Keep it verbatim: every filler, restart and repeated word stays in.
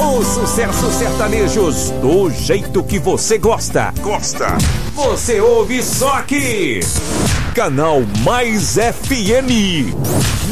Os sucessos sertanejos do jeito que você gosta. Gosta. Você ouve só aqui. Canal Mais F M.